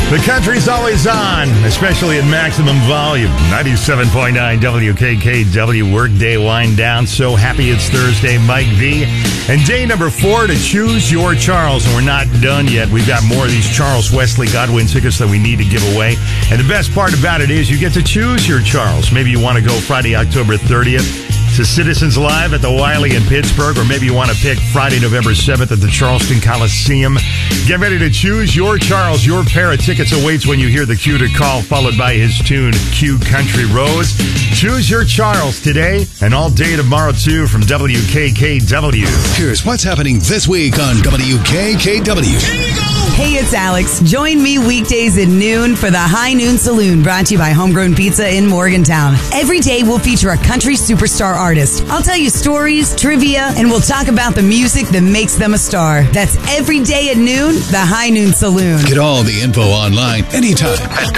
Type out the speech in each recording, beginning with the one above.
The country's always on, especially at maximum volume. 97.9 WKKW, workday wind down. So happy it's Thursday, Mike V. And day number 4 to choose your Charles. And we're not done yet. We've got more of these Charles Wesley Godwin tickets that we need to give away. And the best part about it is you get to choose your Charles. Maybe you want to go Friday, October 30th. to Citizens Live at the Wiley in Pittsburgh, or maybe you want to pick Friday, November 7th at the Charleston Coliseum. Get ready to choose your Charles. Your pair of tickets awaits when you hear the cue to call, followed by his tune, Q Country Roads. Choose your Charles today and all day tomorrow, too, from WKKW. Here's what's happening this week on WKKW. Hey, it's Alex. Join me weekdays at noon for the High Noon Saloon, brought to you by Homegrown Pizza in Morgantown. Every day we'll feature a country superstar artist. I'll tell you stories, trivia, and we'll talk about the music that makes them a star. That's every day at noon, the High Noon Saloon. Get all the info online anytime at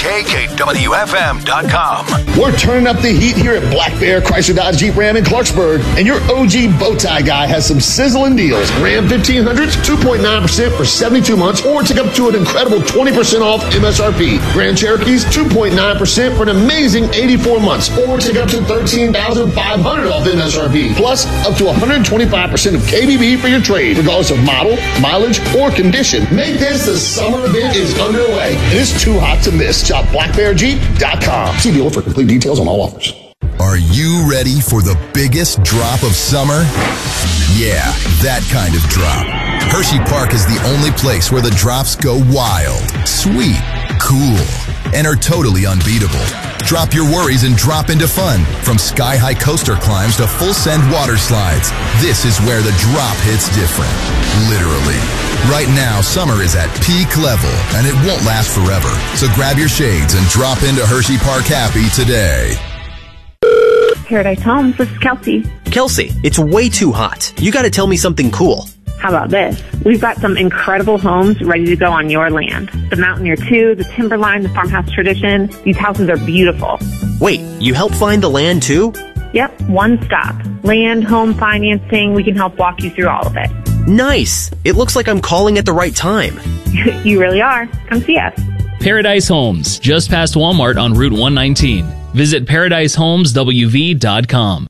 WKKWFM.com. We're turning up the heat here at Black Bear Chrysler Dodge Jeep Ram in Clarksburg, and your OG Bowtie guy has some sizzling deals. Ram 1500s, 2.9% for 72 months, or take up to an incredible 20% off MSRP. Grand Cherokees, 2.9% for an amazing 84 months, or take up to $13,500 off MSRP. Plus, up to 125% of KBB for your trade, regardless of model, mileage, or condition. Make this the summer event is underway, and it's too hot to miss. Shop BlackBearJeep.com. See dealer for complete details on all offers. Are you ready for the biggest drop of summer? Yeah, that kind of drop. Hershey Park is the only place where the drops go wild, sweet, cool, and are totally unbeatable. Drop your worries and drop into fun. From sky-high coaster climbs to full-send water slides, this is where the drop hits different. Literally. Right now, summer is at peak level, and it won't last forever. So grab your shades and drop into Hershey Park Happy today. Paradise Homes, this is Kelsey. Kelsey, it's way too hot. You gotta tell me something cool. How about this? We've got some incredible homes ready to go on your land. The Mountaineer 2, the Timberline, the Farmhouse Tradition. These houses are beautiful. Wait, you help find the land too? Yep, one stop. Land, home financing, we can help walk you through all of it. Nice. It looks like I'm calling at the right time. You really are. Come see us. Paradise Homes, just past Walmart on Route 119. Visit ParadiseHomesWV.com.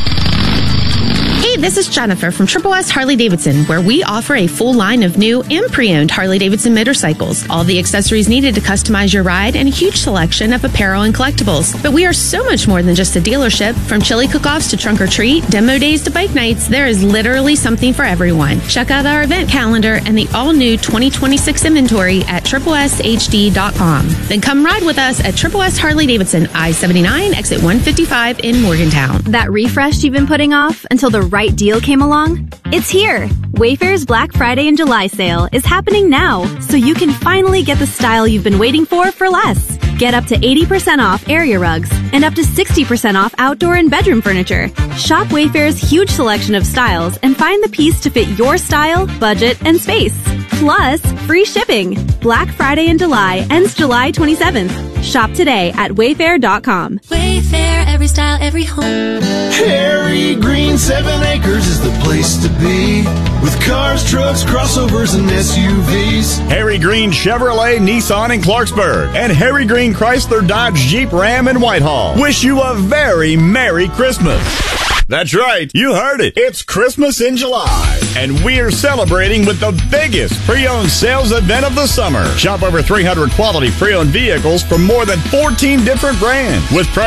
Hey, this is Jennifer from Triple S Harley Davidson, where we offer a full line of new and pre-owned Harley Davidson motorcycles, all the accessories needed to customize your ride, and a huge selection of apparel and collectibles. But we are so much more than just a dealership. From chili cook-offs to trunk or treat, demo days to bike nights, there is literally something for everyone. Check out our event calendar and the all-new 2026 inventory at TripleSHD.com. Then come ride with us at Triple S Harley Davidson, I-79, exit 155 in Morgantown. That refresh you've been putting off until the right deal came along? It's here! Wayfair's Black Friday and July sale is happening now, so you can finally get the style you've been waiting for less. Get up to 80% off area rugs and up to 60% off outdoor and bedroom furniture. Shop Wayfair's huge selection of styles and find the piece to fit your style, budget, and space. Plus, free shipping. Black Friday in July ends July 27th. Shop today at Wayfair.com. Wayfair, every style, every home. Harry Green 7 Acres is the place to be, with cars, trucks, crossovers, and SUVs. Harry Green Chevrolet, Nissan in Clarksburg, and Harry Green Chrysler Dodge Jeep Ram in Whitehall. Wish you a very Merry Christmas. That's right, you heard it. It's Christmas in July, and we're celebrating with the biggest pre-owned sales event of the summer. Shop over 300 quality pre-owned vehicles from more than 14 different brands with